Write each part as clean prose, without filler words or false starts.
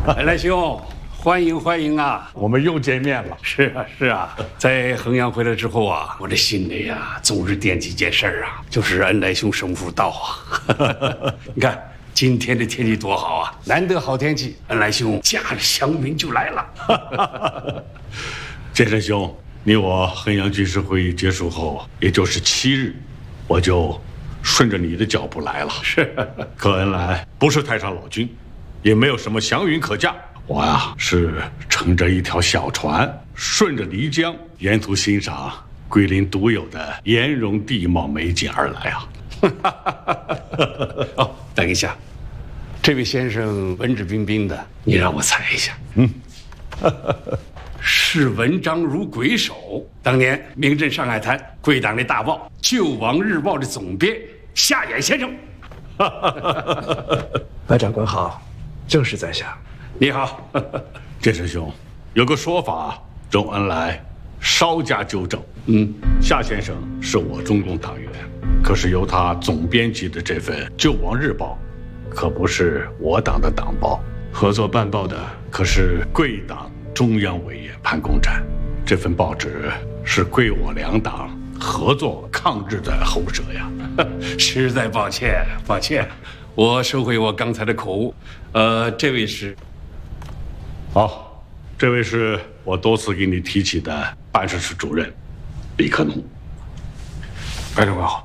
来兄，欢迎欢迎啊！ 我们又见面了。 是啊是啊，在衡阳回来之后啊，我这心里呀，总是惦记一件事儿啊，就是恩来兄什么时候到啊？你看今天这天气多好啊，难得好天气，恩来兄驾着祥云就来了。 剑神兄，你我衡阳军事会议结束后，也就是7日，我就顺着你的脚步来了。 是， 可恩来不是太上老君，也没有什么祥云可驾。我呀是乘着一条小船，顺着漓江，沿途欣赏桂林独有的岩溶地貌美景而来啊。 哦，等一下，这位先生文质彬彬的，你让我猜一下。是文章如鬼手，当年名震上海滩贵党的大报《救亡日报》的总编夏衍先生。 白长官好，正是在下。 你好。 剑神兄，有个说法，容恩来稍加纠正。夏先生是我中共党员，可是由他总编辑的这份《救亡日报》，可不是我党的党报，合作办报的可是贵党中央委员潘公展。这份报纸是贵我两党合作抗日的喉舌呀。 实在抱歉，抱歉，我收回我刚才的口误。这位是？ 好，这位是我多次给你提起的办事处主任李克农。 白长官好。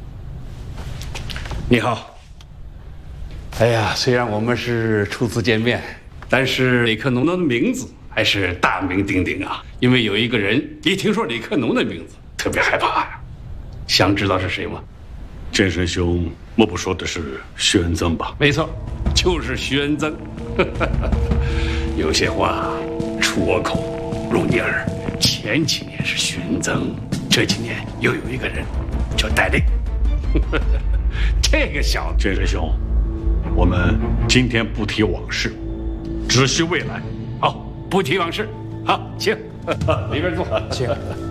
你好。哎呀，虽然我们是初次见面，但是李克农的名字还是大名鼎鼎啊。因为有一个人一听说李克农的名字，特别害怕呀。想知道是谁吗？ 剑神兄莫不说的是徐恩曾吧？ 没错，就是徐恩曾。有些话出我口，入你耳。前几年是徐恩曾，这几年又有一个人叫戴笠。这个小子， 剑神兄，我们今天不提往事，只需未来。 好，不提往事。好，请里边坐。 请。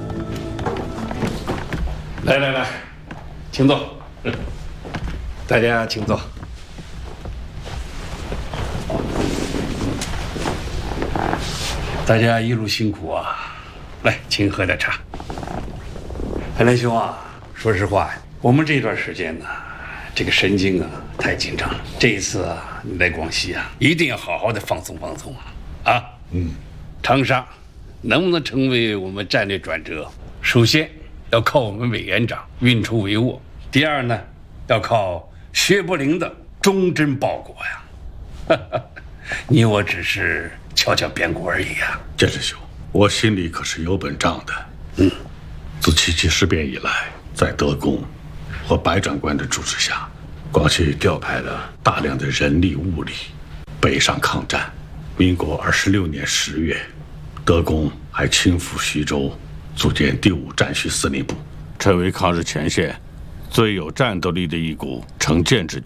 来来来，请坐。大家请坐。大家一路辛苦啊！来，请喝点茶。恩来兄啊，说实话，我们这段时间呢，这个神经啊太紧张了。这一次啊，你来广西啊，一定要好好的放松放松啊！长沙能不能成为我们战略转折，首先要靠我们委员长运筹帷幄，第二呢，要靠薛伯龄的忠贞报国呀。你我只是悄悄编鼓而已啊。 剑神兄，我心里可是有本账的。自77事变以来，在德公和白长官的主持下，广西调派了大量的人力物力北上抗战。民国26年10月，德公还亲赴徐州，组建第5战区司令部，成为抗日前线最有战斗力的一股成建制军。